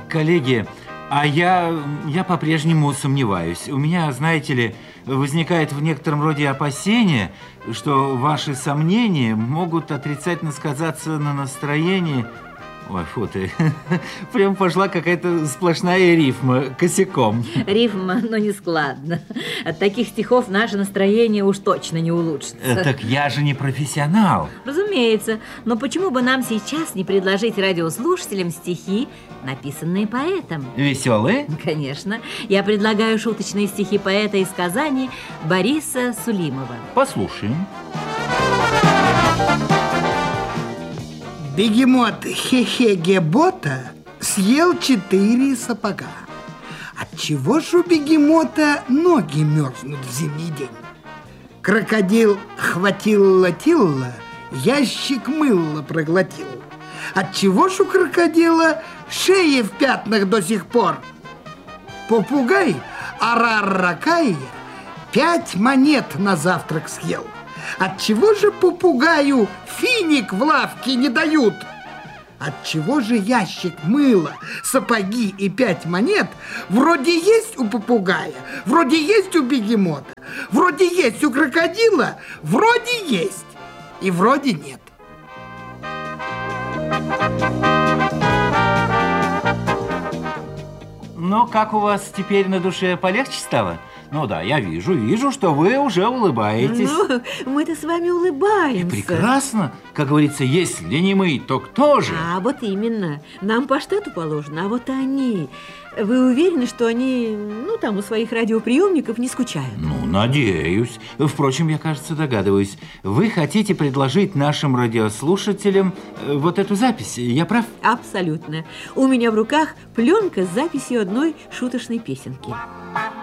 Коллеги, а я по-прежнему сомневаюсь. У меня, знаете ли, возникает в некотором роде опасение, что ваши сомнения могут отрицательно сказаться на настроении. Ой, фу ты. Прям пошла какая-то сплошная рифма косяком. Рифма, но не складно. От таких стихов наше настроение уж точно не улучшится. Так я же не профессионал. Разумеется. Но почему бы нам сейчас не предложить радиослушателям стихи, написанные поэтом? Веселые? Конечно. Я предлагаю шуточные стихи поэта из Казани Бориса Сулимова. Послушаем. Бегемот Хе-Хе-Гебота съел 4 сапога. Отчего ж у бегемота ноги мерзнут в зимний день? Крокодил Хватилла-Тилла ящик мыла проглотил. Отчего ж у крокодила шея в пятнах до сих пор? Попугай Арарракайя 5 монет на завтрак съел. Отчего же попугаю финик в лавке не дают? Отчего же ящик мыла, сапоги и 5 монет вроде есть у попугая, вроде есть у бегемота, вроде есть у крокодила, вроде есть и вроде нет? Ну, как у вас теперь на душе полегче стало? Ну да, я вижу, что вы уже улыбаетесь. Ну, мы-то с вами улыбаемся. Прекрасно. Как говорится, если не мы, то кто же? А вот именно. Нам по штату положено, а вот они... Вы уверены, что они, там у своих радиоприемников не скучают? Ну, надеюсь. Впрочем, я, кажется, догадываюсь. Вы хотите предложить нашим радиослушателям вот эту запись, я прав? Абсолютно. У меня в руках пленка с записью одной шуточной песенки.